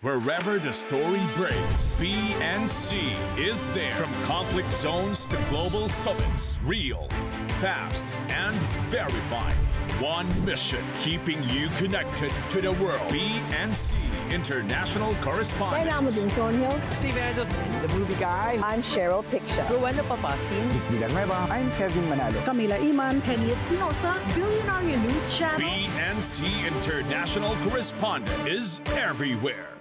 Wherever the story breaks, BNC is there. From conflict zones to global summits, real, fast, and verified. One mission, keeping you connected to the world. BNC International Kailangan mo Correspondence. din, Tonyo. Steve Angeles, the movie guy. I'm Cheryl Picsha. Rowena Papasin, Villanueva. I'm Kevin Manalo. Camila Iman, Penny Espinosa, Billionaire News Channel. BNC International Correspondent is everywhere.